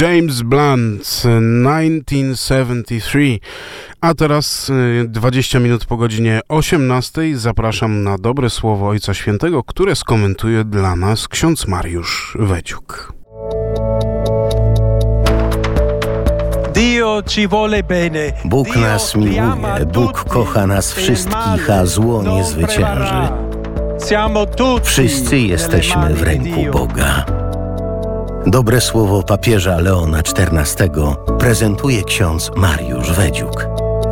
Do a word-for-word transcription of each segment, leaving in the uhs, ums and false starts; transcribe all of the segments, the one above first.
James Blunt, tysiąc dziewięćset siedemdziesiąty trzeci. A teraz dwadzieścia minut po godzinie osiemnastej zapraszam na dobre słowo Ojca Świętego, które skomentuje dla nas ksiądz Mariusz Wedziuk. Bóg nas miłuje, Bóg kocha nas wszystkich, a zło nie zwycięży. Wszyscy jesteśmy w ręku Boga. Dobre słowo papieża Leona czternastego prezentuje ksiądz Mariusz Wedziuk.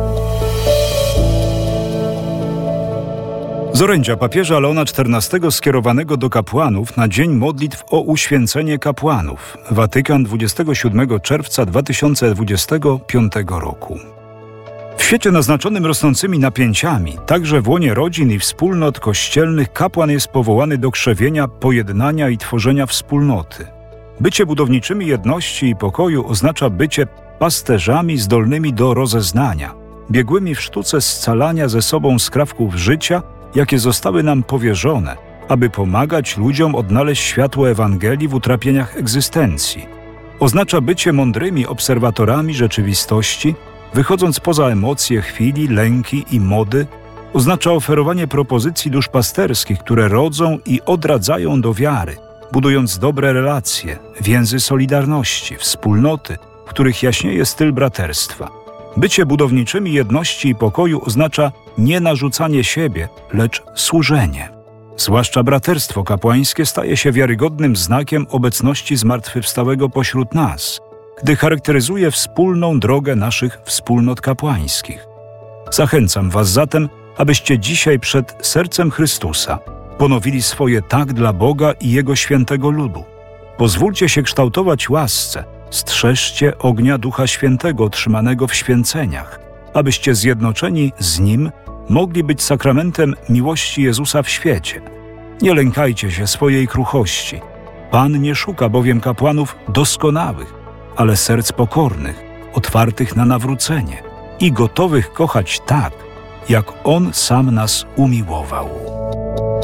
Z orędzia papieża Leona czternastego skierowanego do kapłanów na Dzień Modlitw o uświęcenie kapłanów. Watykan, dwudziestego siódmego czerwca dwa tysiące dwudziestego piątego roku. W świecie naznaczonym rosnącymi napięciami, także w łonie rodzin i wspólnot kościelnych, kapłan jest powołany do krzewienia, pojednania i tworzenia wspólnoty. Bycie budowniczymi jedności i pokoju oznacza bycie pasterzami zdolnymi do rozeznania, biegłymi w sztuce scalania ze sobą skrawków życia, jakie zostały nam powierzone, aby pomagać ludziom odnaleźć światło Ewangelii w utrapieniach egzystencji. Oznacza bycie mądrymi obserwatorami rzeczywistości, wychodząc poza emocje chwili, lęki i mody. Oznacza oferowanie propozycji duszpasterskich, które rodzą i odradzają do wiary, budując dobre relacje, więzy solidarności, wspólnoty, w których jaśnieje styl braterstwa. Bycie budowniczymi jedności i pokoju oznacza nie narzucanie siebie, lecz służenie. Zwłaszcza braterstwo kapłańskie staje się wiarygodnym znakiem obecności zmartwychwstałego pośród nas, gdy charakteryzuje wspólną drogę naszych wspólnot kapłańskich. Zachęcam was zatem, abyście dzisiaj przed sercem Chrystusa ponowili swoje tak dla Boga i Jego świętego ludu. Pozwólcie się kształtować łasce, strzeżcie ognia Ducha Świętego otrzymanego w święceniach, abyście zjednoczeni z Nim mogli być sakramentem miłości Jezusa w świecie. Nie lękajcie się swojej kruchości. Pan nie szuka bowiem kapłanów doskonałych, ale serc pokornych, otwartych na nawrócenie i gotowych kochać tak, jak On sam nas umiłował.